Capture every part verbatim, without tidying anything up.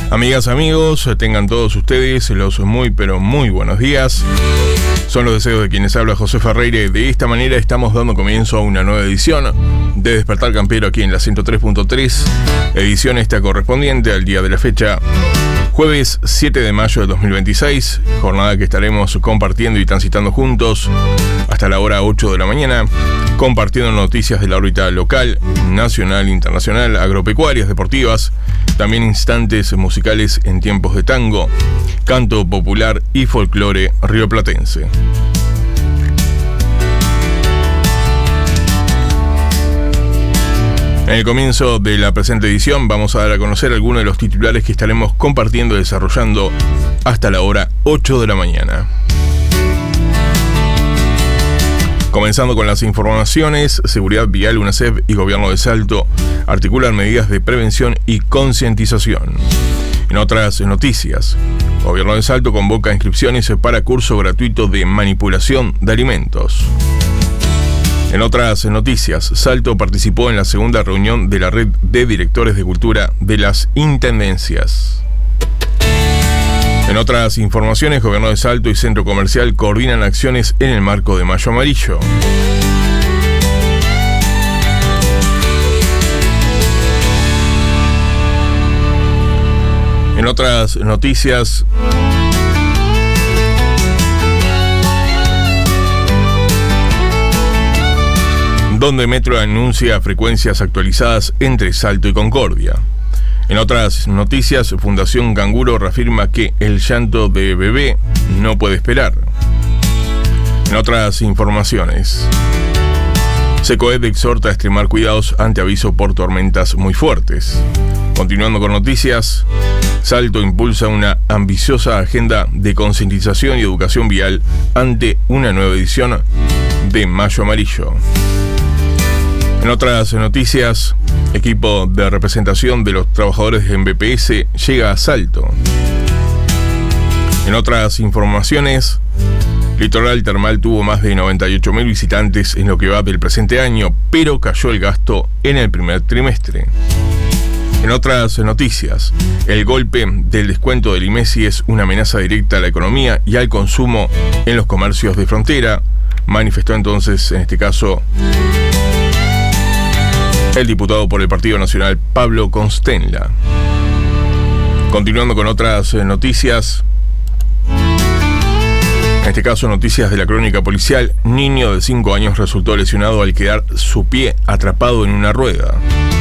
Amigas, amigos, tengan todos ustedes los muy pero muy buenos días. Son los deseos de quienes habla José Ferreira y de esta manera estamos dando comienzo a una nueva edición de Despertar Campero aquí en la ciento tres punto tres, edición esta correspondiente al día de la fecha jueves siete de mayo de dos mil veintiséis, jornada que estaremos compartiendo y transitando juntos hasta la hora ocho de la mañana, compartiendo noticias de la órbita local, nacional, internacional, agropecuarias, deportivas, también instantes musicales en tiempos de tango, canto popular y folclore rioplatense. En el comienzo de la presente edición vamos a dar a conocer algunos de los titulares que estaremos compartiendo y desarrollando hasta la hora ocho de la mañana. Comenzando con las informaciones, Seguridad Vial, UNACEF y Gobierno de Salto articulan medidas de prevención y concientización. En otras noticias, Gobierno de Salto convoca inscripciones para curso gratuito de manipulación de alimentos. En otras noticias, Salto participó en la segunda reunión de la Red de Directores de Cultura de las Intendencias. En otras informaciones, Gobierno de Salto y Centro Comercial coordinan acciones en el marco de Mayo Amarillo. En otras noticias, donde Metro anuncia frecuencias actualizadas entre Salto y Concordia. En otras noticias, Fundación Canguro reafirma que el llanto de bebé no puede esperar. En otras informaciones, Secoed exhorta a extremar cuidados ante aviso por tormentas muy fuertes. Continuando con noticias, Salto impulsa una ambiciosa agenda de concientización y educación vial ante una nueva edición de Mayo Amarillo. En otras noticias, equipo de representación de los trabajadores de B P S llega a Salto. En otras informaciones, Litoral Termal tuvo más de noventa y ocho mil visitantes en lo que va del presente año, pero cayó el gasto en el primer trimestre. En otras noticias, el golpe del descuento del IMESI es una amenaza directa a la economía y al consumo en los comercios de frontera, manifestó entonces, en este caso, el diputado por el Partido Nacional, Pablo Constenla. Continuando con otras noticias, en este caso noticias de la crónica policial, niño de cinco años resultó lesionado al quedar su pie atrapado en una rueda.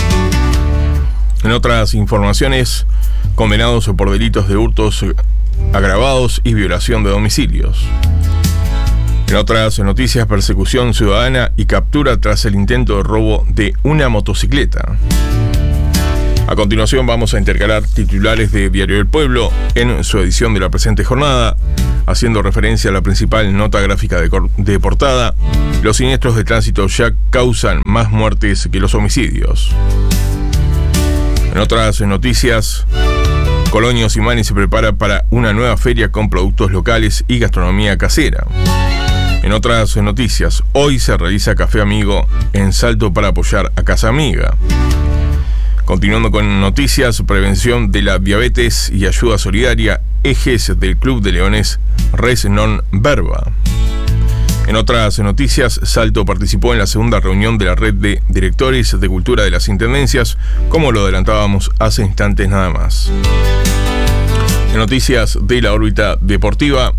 En otras informaciones, condenados por delitos de hurtos agravados y violación de domicilios. En otras noticias, persecución ciudadana y captura tras el intento de robo de una motocicleta. A continuación vamos a intercalar titulares de Diario del Pueblo en su edición de la presente jornada, haciendo referencia a la principal nota gráfica de, cor- de portada: los siniestros de tránsito ya causan más muertes que los homicidios. En otras noticias, Colonios Imani se prepara para una nueva feria con productos locales y gastronomía casera. En otras noticias, hoy se realiza Café Amigo en Salto para apoyar a Casa Amiga. Continuando con noticias, prevención de la diabetes y ayuda solidaria, ejes del Club de Leones Res Non Verba. En otras noticias, Salto participó en la segunda reunión de la Red de Directores de Cultura de las Intendencias, como lo adelantábamos hace instantes nada más. En noticias de la órbita deportiva,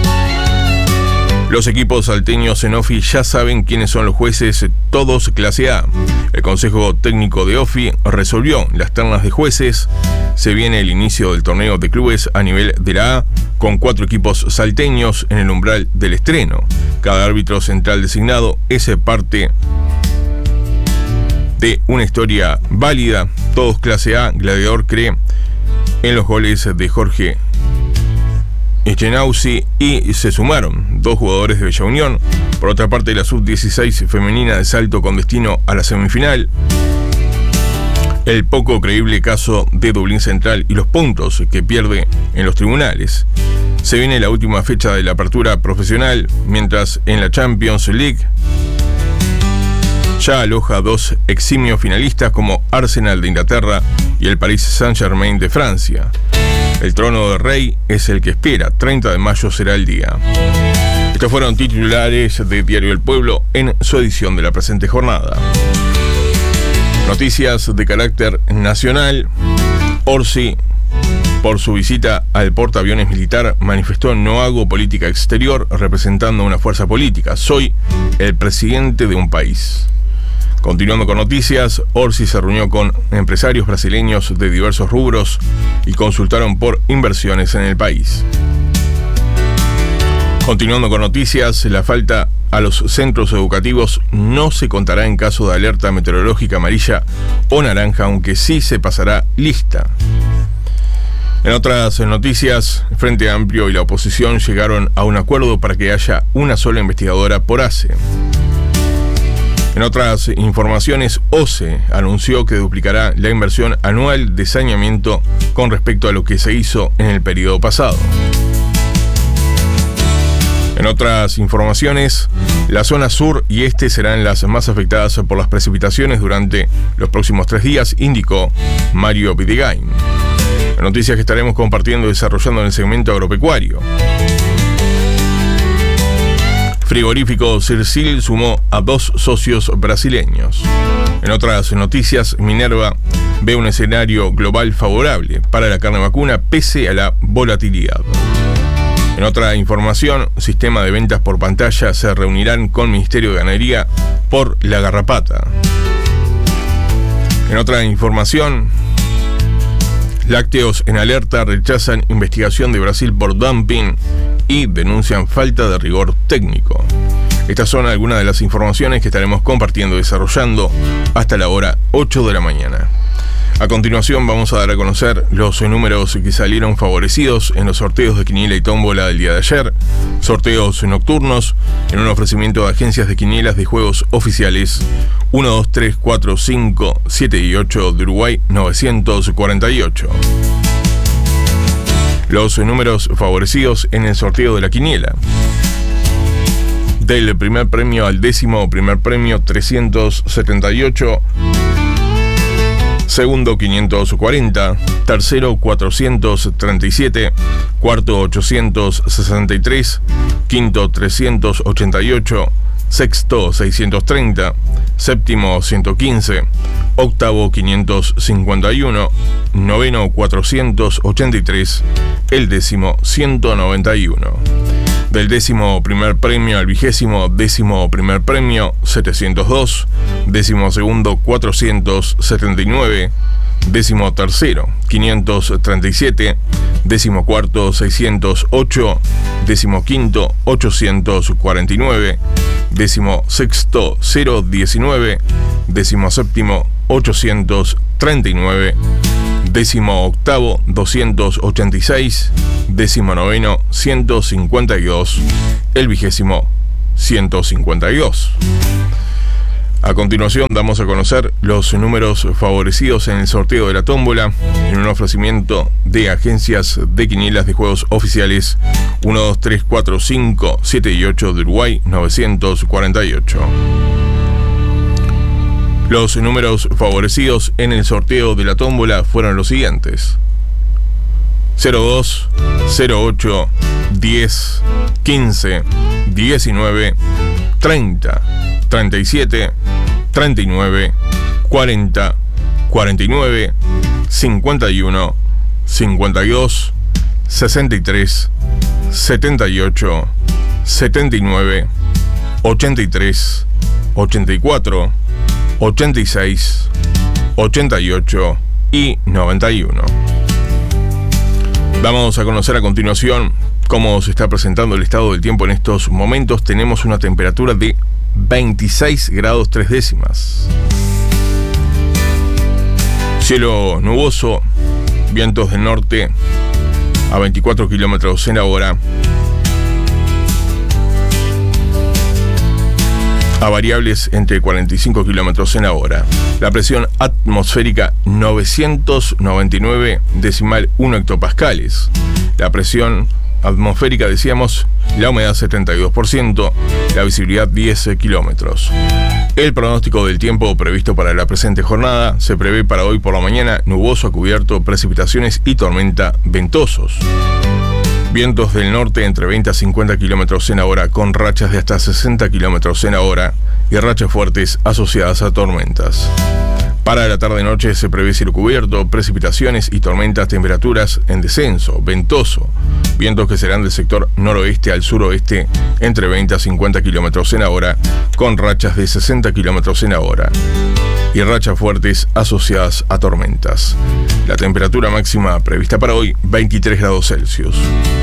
los equipos salteños en OFI ya saben quiénes son los jueces, todos clase A. El Consejo Técnico de OFI resolvió las ternas de jueces. Se viene el inicio del torneo de clubes a nivel de la A, con cuatro equipos salteños en el umbral del estreno. Cada árbitro central designado es parte de una historia válida. Todos clase A. Gladiador cree en los goles de Jorge Echenauzi y se sumaron dos jugadores de Bella Unión. Por otra parte, la sub dieciséis femenina de Salto con destino a la semifinal. El poco creíble caso de Dublín Central y los puntos que pierde en los tribunales. Se viene la última fecha de la apertura profesional, mientras en la Champions League ya aloja dos eximios finalistas como Arsenal de Inglaterra y el Paris Saint-Germain de Francia. El trono de rey es el que espera, treinta de mayo será el día. Estos fueron titulares de Diario El Pueblo en su edición de la presente jornada. Noticias de carácter nacional. Orsi, por su visita al portaaviones militar, manifestó: no hago política exterior representando una fuerza política, soy el presidente de un país. Continuando con noticias, Orsi se reunió con empresarios brasileños de diversos rubros y consultaron por inversiones en el país. Continuando con noticias, la falta a los centros educativos no se contará en caso de alerta meteorológica amarilla o naranja, aunque sí se pasará lista. En otras noticias, Frente Amplio y la oposición llegaron a un acuerdo para que haya una sola investigadora por A C E. En otras informaciones, O C E anunció que duplicará la inversión anual de saneamiento con respecto a lo que se hizo en el periodo pasado. En otras informaciones, la zona sur y este serán las más afectadas por las precipitaciones durante los próximos tres días, indicó Mario Videgain. Noticias que estaremos compartiendo y desarrollando en el segmento agropecuario. Frigorífico Circil sumó a dos socios brasileños. En otras noticias, Minerva ve un escenario global favorable para la carne vacuna pese a la volatilidad. En otra información, sistema de ventas por pantalla se reunirán con Ministerio de Ganadería por la garrapata. En otra información, lácteos en alerta rechazan investigación de Brasil por dumping y denuncian falta de rigor técnico. Estas son algunas de las informaciones que estaremos compartiendo y desarrollando hasta la hora ocho de la mañana. A continuación vamos a dar a conocer los números que salieron favorecidos en los sorteos de quiniela y tómbola del día de ayer. Sorteos nocturnos en un ofrecimiento de agencias de quinielas de juegos oficiales uno, dos, tres, cuatro, cinco, siete y ocho de Uruguay novecientos cuarenta y ocho. Los números favorecidos en el sorteo de la quiniela. Del primer premio al décimo primer premio trescientos setenta y ocho. Segundo quinientos cuarenta, tercero cuatrocientos treinta y siete, cuarto ochocientos sesenta y tres, quinto trescientos ochenta y ocho, sexto seiscientos treinta, séptimo ciento quince, octavo quinientos cincuenta y uno, noveno cuatrocientos ochenta y tres, el décimo ciento noventa y uno. Del décimo primer premio al vigésimo décimo primer premio setecientos dos, décimo segundo cuatrocientos setenta y nueve, décimo tercero quinientos treinta y siete, décimo cuarto seiscientos ocho, décimo quinto ochocientos cuarenta y nueve, décimo sexto cero diecinueve, décimo séptimo ochocientos treinta y nueve, décimo octavo doscientos ochenta y seis, décimo noveno ciento cincuenta y dos, el vigésimo ciento cincuenta y dos. A continuación damos a conocer los números favorecidos en el sorteo de la tómbola en un ofrecimiento de agencias de quinielas de juegos oficiales uno, dos, tres, cuatro, cinco, siete y ocho de Uruguay novecientos cuarenta y ocho. Los números favorecidos en el sorteo de la tómbola fueron los siguientes: cero dos, cero ocho, diez, quince, diecinueve, treinta, treinta y siete, treinta y nueve, cuarenta, cuarenta y nueve, cincuenta y uno, cincuenta y dos, sesenta y tres, setenta y ocho, setenta y nueve, ochenta y tres, ochenta y cuatro, ochenta y seis, ochenta y ocho y noventa y uno. Vamos a conocer a continuación cómo se está presentando el estado del tiempo en estos momentos. Tenemos una temperatura de veintiséis grados tres décimas. Cielo nuboso, vientos del norte a veinticuatro kilómetros en la hora. A variables entre cuarenta y cinco kilómetros en la hora. La presión atmosférica novecientos noventa y nueve decimal uno hectopascales. La presión atmosférica, decíamos, la humedad setenta y dos por ciento, la visibilidad diez kilómetros. El pronóstico del tiempo previsto para la presente jornada se prevé para hoy por la mañana nuboso a cubierto, precipitaciones y tormenta, ventosos. Vientos del norte entre veinte a cincuenta kilómetros en hora, con rachas de hasta sesenta kilómetros en hora y rachas fuertes asociadas a tormentas. Para la tarde-noche se prevé cielo cubierto, precipitaciones y tormentas, temperaturas en descenso, ventoso. Vientos que serán del sector noroeste al suroeste entre veinte a cincuenta kilómetros en hora, con rachas de sesenta kilómetros en hora y rachas fuertes asociadas a tormentas. La temperatura máxima prevista para hoy, veintitrés grados Celsius.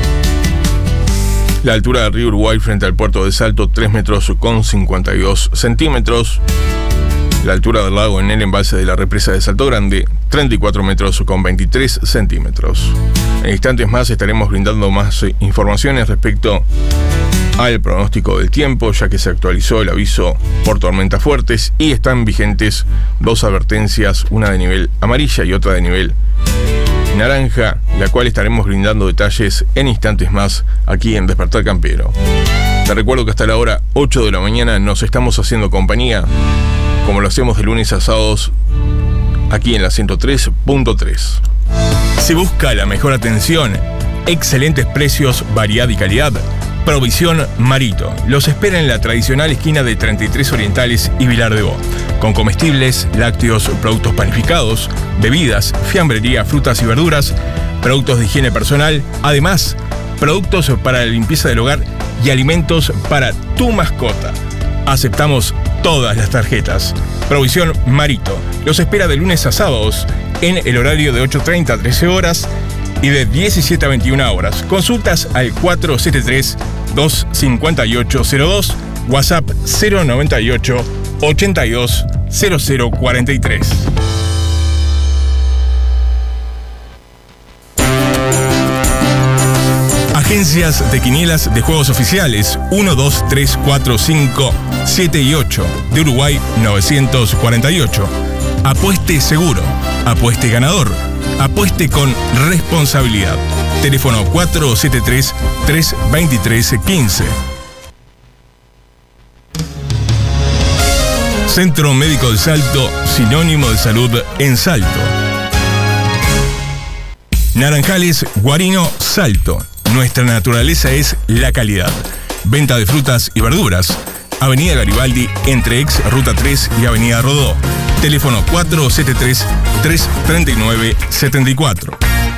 La altura del río Uruguay frente al puerto de Salto, tres metros con cincuenta y dos centímetros. La altura del lago en el embalse de la represa de Salto Grande, treinta y cuatro metros con veintitrés centímetros. En instantes más estaremos brindando más informaciones respecto al pronóstico del tiempo, ya que se actualizó el aviso por tormentas fuertes y están vigentes dos advertencias, una de nivel amarilla y otra de nivel naranja, la cual estaremos brindando detalles en instantes más aquí en Despertar Campero. Te recuerdo que hasta la hora ocho de la mañana nos estamos haciendo compañía, como lo hacemos de lunes a sábados, aquí en la ciento tres punto tres. Si busca la mejor atención, excelentes precios, variedad y calidad, Provisión Marito los espera en la tradicional esquina de treinta y tres Orientales y Vilar de Bo, con comestibles, lácteos, productos panificados, bebidas, fiambrería, frutas y verduras, productos de higiene personal, además, productos para la limpieza del hogar y alimentos para tu mascota. Aceptamos todas las tarjetas. Provisión Marito los espera de lunes a sábados en el horario de ocho treinta a trece horas y de diecisiete a veintiuna horas. Consultas al cuatro siete tres, dos cinco ocho cero dos, WhatsApp cero noventa y ocho, ochenta y dos, cero cero cuarenta y tres. Agencias de quinielas de juegos oficiales uno, dos, tres, cuatro, cinco, siete y ocho de Uruguay novecientos cuarenta y ocho. Apueste seguro, apueste ganador, apueste con responsabilidad. Teléfono cuatro siete tres, tres dos tres, uno cinco. Centro Médico del Salto, sinónimo de salud en Salto. Naranjales Guarino Salto. Nuestra naturaleza es la calidad. Venta de frutas y verduras. Avenida Garibaldi, entre ex Ruta tres y Avenida Rodó. Teléfono cuatro siete tres, tres tres nueve, siete cuatro.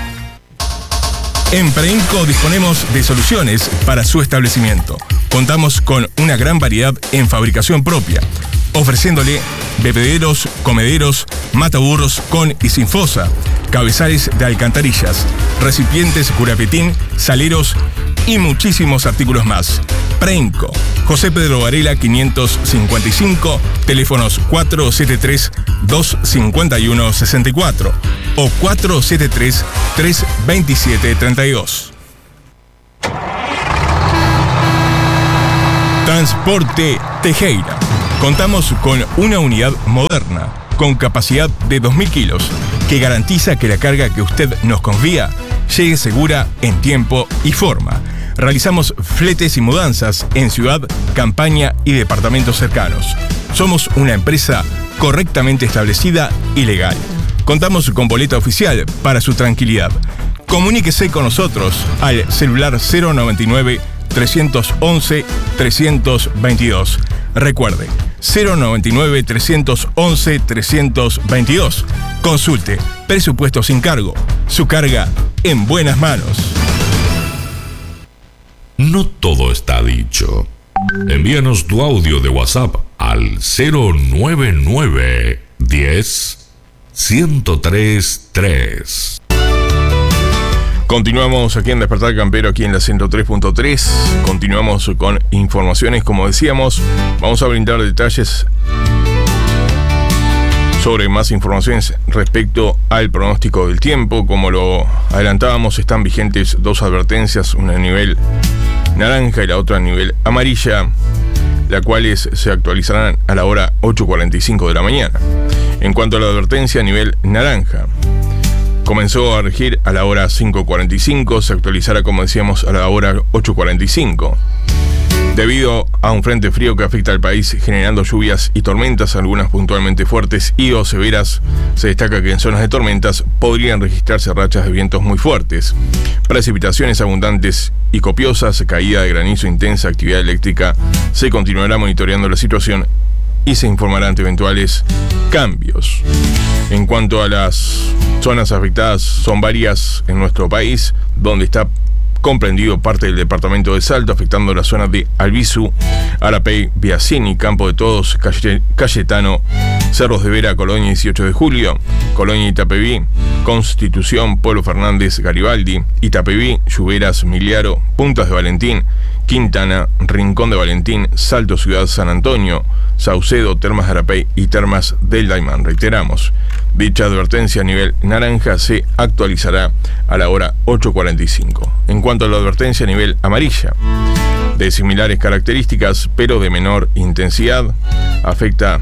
En Preinco disponemos de soluciones para su establecimiento. Contamos con una gran variedad en fabricación propia, ofreciéndole bebederos, comederos, mataburros con y sin fosa, cabezales de alcantarillas, recipientes curapetín, saleros y muchísimos artículos más. Preinco, José Pedro Varela quinientos cincuenta y cinco, teléfonos cuatro siete tres, dos cinco uno, seis cuatro o cuatro siete tres, tres dos siete, tres dos. Transporte Tejera. Contamos con una unidad moderna, con capacidad de dos mil kilos, que garantiza que la carga que usted nos confía llegue segura en tiempo y forma. Realizamos fletes y mudanzas en ciudad, campaña y departamentos cercanos. Somos una empresa correctamente establecida y legal. Contamos con boleta oficial para su tranquilidad. Comuníquese con nosotros al celular cero noventa y nueve, trescientos once, trescientos veintidós. Recuerde, cero noventa y nueve, trescientos once, trescientos veintidós. Consulte presupuesto sin cargo. Su carga en buenas manos. No todo está dicho. Envíanos tu audio de WhatsApp al cero noventa y nueve, diez, ciento tres, tres. Continuamos aquí en Despertar Campero, aquí en la ciento tres punto tres. Continuamos con informaciones, como decíamos. Vamos a brindar detalles sobre más informaciones respecto al pronóstico del tiempo. Como lo adelantábamos, están vigentes dos advertencias, una a nivel naranja y la otra a nivel amarilla, las cuales se actualizarán a la hora ocho cuarenta y cinco de la mañana. En cuanto a la advertencia a nivel naranja, comenzó a regir a la hora cinco cuarenta y cinco, se actualizará, como decíamos, a la hora ocho cuarenta y cinco. Debido a un frente frío que afecta al país generando lluvias y tormentas, algunas puntualmente fuertes y o severas, se destaca que en zonas de tormentas podrían registrarse rachas de vientos muy fuertes, precipitaciones abundantes y copiosas, caída de granizo intensa, actividad eléctrica. Se continuará monitoreando la situación y se informará ante eventuales cambios. En cuanto a las zonas afectadas, son varias en nuestro país, donde está comprendido parte del departamento de Salto, afectando la zona de Albizu, Arapey, Biasini, Campo de Todos, Calle, Cayetano, Cerros de Vera, Colonia dieciocho de julio, Colonia Itapeví, Constitución, Pueblo Fernández, Garibaldi, Itapeví, Lluveras, Miliaro, Puntas de Valentín, Quintana, Rincón de Valentín, Salto Ciudad San Antonio, Saucedo, Termas de Arapey y Termas del Daimán. Reiteramos, dicha advertencia a nivel naranja se actualizará a la hora ocho cuarenta y cinco. En cuanto a la advertencia a nivel amarilla, de similares características pero de menor intensidad, afecta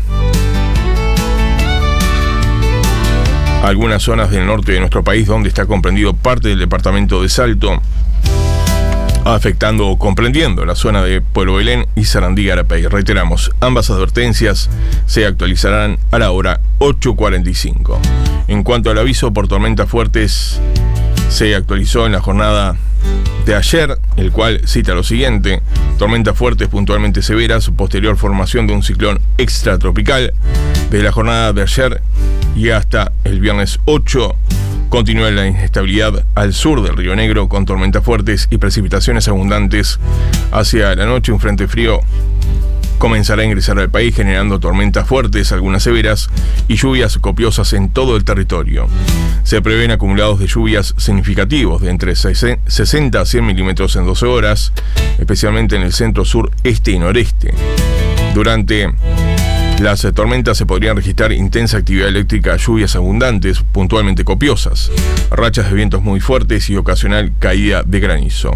algunas zonas del norte de nuestro país, donde está comprendido parte del departamento de Salto, afectando o comprendiendo la zona de Pueblo Belén y Sarandí Arapey. Reiteramos, ambas advertencias se actualizarán a la hora ocho cuarenta y cinco. En cuanto al aviso por tormentas fuertes, se actualizó en la jornada de ayer, el cual cita lo siguiente: tormentas fuertes puntualmente severas, posterior formación de un ciclón extratropical. Desde la jornada de ayer y hasta el viernes ocho, continúa la inestabilidad al sur del Río Negro, con tormentas fuertes y precipitaciones abundantes. Hacia la noche, un frente frío comenzará a ingresar al país, generando tormentas fuertes, algunas severas, y lluvias copiosas en todo el territorio. Se prevén acumulados de lluvias significativos de entre sesenta a cien milímetros en doce horas, especialmente en el centro, sur, este y noreste. Durante las tormentas se podrían registrar intensa actividad eléctrica, lluvias abundantes, puntualmente copiosas, rachas de vientos muy fuertes y ocasional caída de granizo.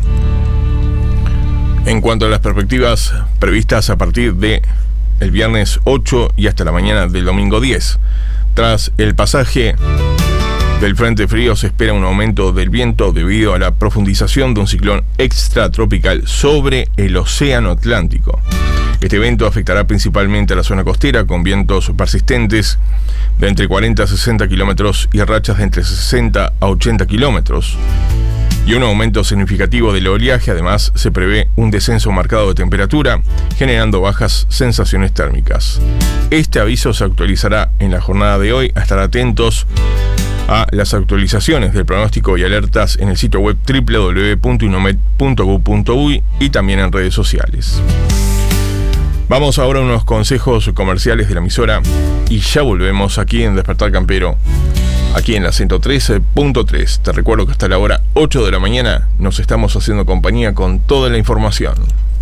En cuanto a las perspectivas previstas a partir de el viernes ocho y hasta la mañana del domingo diez, tras el pasaje del frente frío se espera un aumento del viento debido a la profundización de un ciclón extratropical sobre el océano Atlántico. Este evento afectará principalmente a la zona costera, con vientos persistentes de entre cuarenta a sesenta kilómetros y rachas de entre sesenta a ochenta kilómetros, y un aumento significativo del oleaje. Además, se prevé un descenso marcado de temperatura, generando bajas sensaciones térmicas. Este aviso se actualizará en la jornada de hoy. A estar atentos a las actualizaciones del pronóstico y alertas en el sitio web doble u doble u doble u punto inomet punto gob punto uy y también en redes sociales. Vamos ahora a unos consejos comerciales de la emisora y ya volvemos aquí en Despertar Campero, aquí en la ciento trece punto tres. Te recuerdo que hasta la hora ocho de la mañana nos estamos haciendo compañía con toda la información.